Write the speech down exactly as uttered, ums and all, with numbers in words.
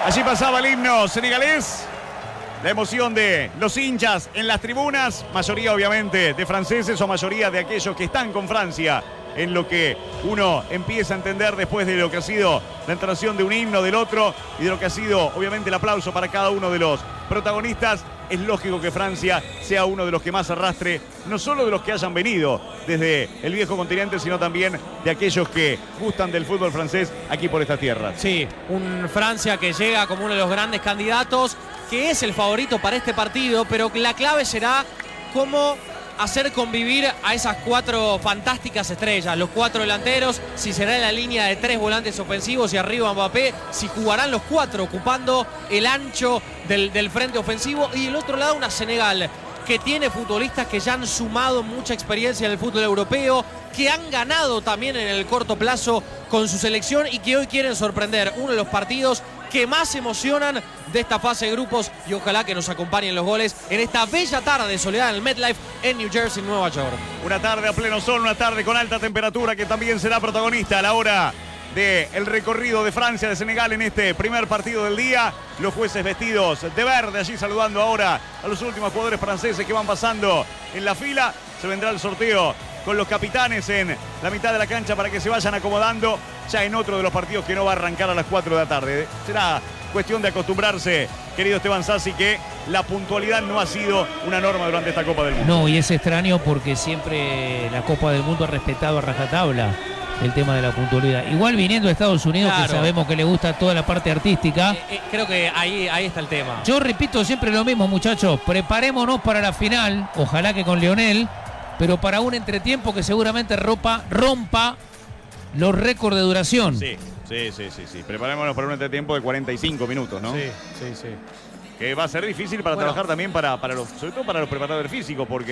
Allí pasaba el himno senegalés. La emoción de los hinchas en las tribunas, mayoría obviamente de franceses o mayoría de aquellos que están con Francia, en lo que uno empieza a entender después de lo que ha sido la entonación de un himno del otro y de lo que ha sido obviamente el aplauso para cada uno de los protagonistas. Es lógico que Francia sea uno de los que más arrastre, no solo de los que hayan venido desde el viejo continente, sino también de aquellos que gustan del fútbol francés aquí por esta tierra. Sí, un Francia que llega como uno de los grandes candidatos, que es el favorito para este partido, pero la clave será cómo hacer convivir a esas cuatro fantásticas estrellas, los cuatro delanteros, si será en la línea de tres volantes ofensivos y arriba Mbappé, si jugarán los cuatro ocupando el ancho del, del frente ofensivo, y del otro lado una Senegal que tiene futbolistas que ya han sumado mucha experiencia en el fútbol europeo, que han ganado también en el corto plazo con su selección y que hoy quieren sorprender. Uno de los partidos que más emocionan de esta fase de grupos, y ojalá que nos acompañen los goles en esta bella tarde de soledad en el MetLife en New Jersey, Nueva York. Una tarde a pleno sol, una tarde con alta temperatura que también será protagonista a la hora del recorrido de Francia, de Senegal en este primer partido del día. Los jueces vestidos de verde, allí saludando ahora a los últimos jugadores franceses que van pasando en la fila. Se vendrá el sorteo con los capitanes en la mitad de la cancha para que se vayan acomodando ya en otro de los partidos que no va a arrancar a las cuatro de la tarde. Será cuestión de acostumbrarse, querido Esteban Sassi, que la puntualidad no ha sido una norma durante esta Copa del Mundo. No, y es extraño porque siempre la Copa del Mundo ha respetado a rajatabla el tema de la puntualidad. Igual viniendo de Estados Unidos, claro, que sabemos que le gusta toda la parte artística. Eh, eh, creo que ahí, ahí está el tema. Yo repito siempre lo mismo, muchachos. Preparémonos para la final, ojalá que con Lionel, pero para un entretiempo que seguramente rompa, rompa los récords de duración. Sí, sí, sí, sí, sí. Preparémonos para un entretiempo de cuarenta y cinco minutos, ¿no? Sí, sí, sí. Que va a ser difícil para bueno. trabajar también para, para los, sobre todo para los preparadores físicos, porque